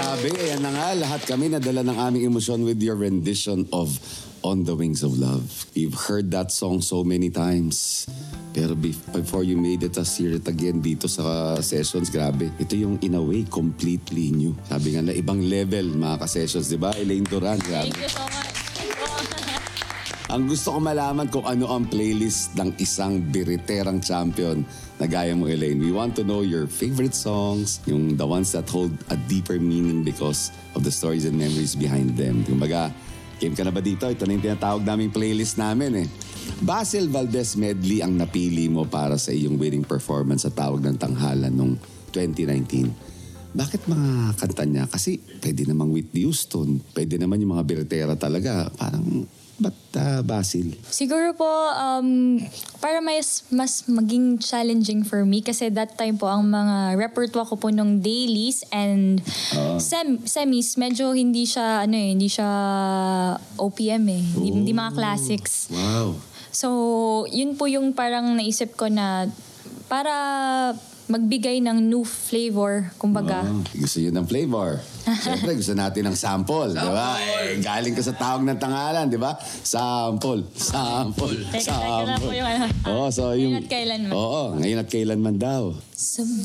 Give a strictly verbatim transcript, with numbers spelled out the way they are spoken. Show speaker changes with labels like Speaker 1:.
Speaker 1: Grabe, ayan na nga. Lahat kami nadala ng aming emosyon with your rendition of On the Wings of Love. You've heard that song so many times. Pero before you made it us hear it again dito sa sessions, grabe. Ito yung in a way completely new. Sabi nga na ibang level mga ka-sessions, di ba? Elaine Duran, grabe.
Speaker 2: Thank you so much.
Speaker 1: Ang gusto ko malaman kung ano ang playlist ng isang biriterang champion na gaya mo, Elaine. We want to know your favorite songs, yung the ones that hold a deeper meaning because of the stories and memories behind them. Kumbaga, game ka na ba dito? Ito na yung tinatawag naming playlist namin eh. Basil Valdez medley ang napili mo para sa iyong winning performance sa Tawag ng Tanghalan noong twenty nineteen. Bakit mga kanta niya? Kasi pwede namang Whitney Houston, pwede naman yung mga biritera talaga. Parang, ba't uh, Basil?
Speaker 2: Siguro po, um, para mas, mas maging challenging for me kasi that time po ang mga repertoire ko po nung dailies and
Speaker 1: uh,
Speaker 2: sem semis, medyo hindi siya, ano eh, hindi siya O P M eh. Hindi,
Speaker 1: oh,
Speaker 2: hindi mga classics.
Speaker 1: Wow.
Speaker 2: So, yun po yung parang naisip ko na para magbigay ng new flavor, kumbaga.
Speaker 1: Oh, gusto yun ng flavor. Siyempre, gusto natin ng sample, di ba? Eh, galing ka sa Tawag ng Tanghalan, di ba? Sample, sample,
Speaker 2: Teka, teka lang po
Speaker 1: sample.
Speaker 2: yung ano.
Speaker 1: Oo, so
Speaker 2: Ngayon
Speaker 1: yung...
Speaker 2: at kailanman.
Speaker 1: Oo, ngayon at kailanman daw.
Speaker 2: Sa